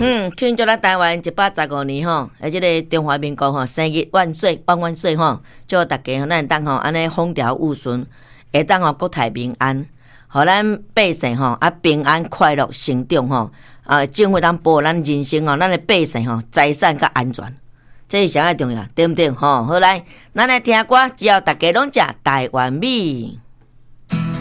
庆祝咱台湾115年吼，这个中华民国吼生日万岁万万岁吼！祝大家咱当吼安尼风调雨顺，会当吼国泰民安，互咱百姓吼平安快乐成长吼。政府当保护咱人生吼，咱的百姓吼财产甲安全，这是上个重要，对不对吼？好来，咱来听歌，只要大家拢食台湾米。